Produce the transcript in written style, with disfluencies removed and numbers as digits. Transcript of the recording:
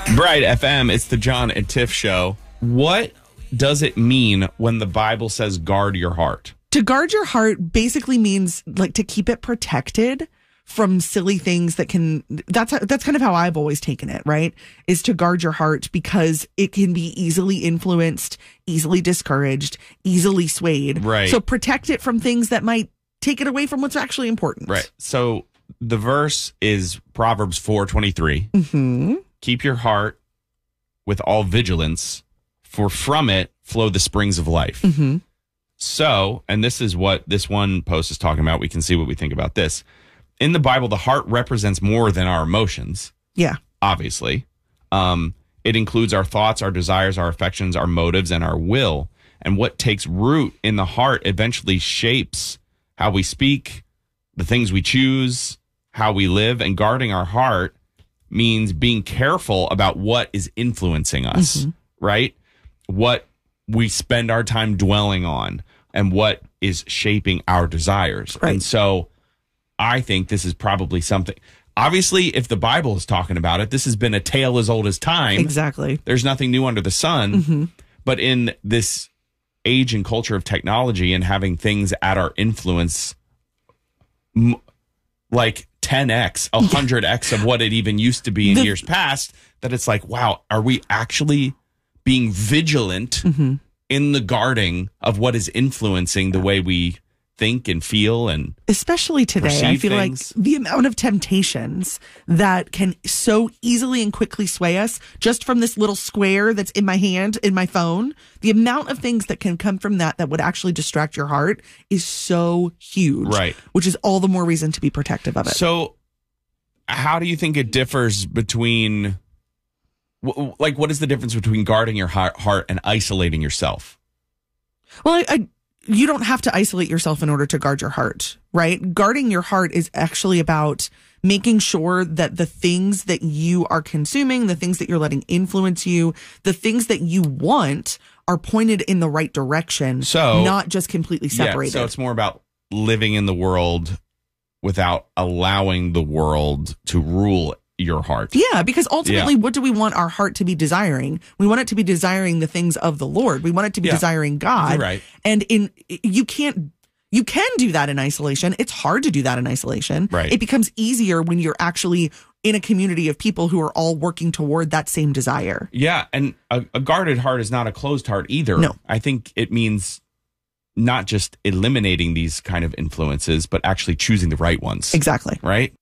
Bright FM, it's the John and Tiff show. What does it mean when the Bible says guard your heart? To guard your heart basically means like to keep it protected from silly things that can, that's kind of how I've always taken it, right? Is to guard your heart because it can be easily influenced, easily discouraged, easily swayed. Right. So protect it from things that might take it away from what's actually important. Right. So the verse is Proverbs 4:23. Mm-hmm. Keep your heart with all vigilance, for from it flow the springs of life. Mm-hmm. So, and this is what this one post is talking about. We can see what we think about this. In the Bible, the heart represents more than our emotions. Yeah. Obviously. It includes our thoughts, our desires, our affections, our motives, and our will. And what takes root in the heart eventually shapes how we speak, the things we choose, how we live. And guarding our heart means being careful about what is influencing us, right? What we spend our time dwelling on and what is shaping our desires. Right. And so I think this is probably something. Obviously, if the Bible is talking about it, this has been a tale as old as time. Exactly. There's nothing new under the sun. But in this age and culture of technology and having things at our influence, like 10x, 100x of what it even used to be in years past, that it's like, wow, are we actually being vigilant in the guarding of what is influencing the way we think and feel? And especially today, I feel things. like the amount of temptations that can so easily and quickly sway us just from this little square that's in my hand, in my phone, the amount of things that can come from that would actually distract your heart is so huge. Right. Which is all the more reason to be protective of it. So how do you think it differs between, like, what is the difference between guarding your heart and isolating yourself? Well, you don't have to isolate yourself in order to guard your heart, right? Guarding your heart is actually about making sure that the things that you are consuming, the things that you're letting influence you, the things that you want are pointed in the right direction, so not just completely separated. Yeah, so it's more about living in the world without allowing the world to rule your heart. Yeah, because ultimately, what do we want our heart to be desiring? We want it to be desiring the things of the Lord. We want it to be desiring God. You're right. And you can do that in isolation. It's hard to do that in isolation. Right. It becomes easier when you're actually in a community of people who are all working toward that same desire. Yeah, and a guarded heart is not a closed heart either. No. I think it means not just eliminating these kind of influences, but actually choosing the right ones. Exactly. Right?